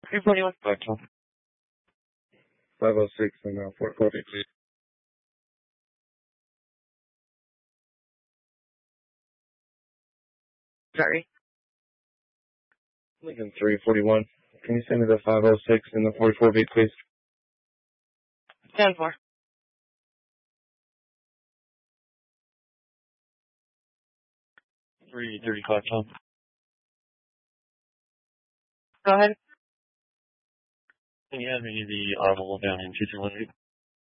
341. Gotcha. 506 and 44, please. Sorry. Lincoln 341. Can you send me the 506 and the 44 beat, please? 10-4. 335, Tom. Go ahead. Can you have me the audible down in 2218?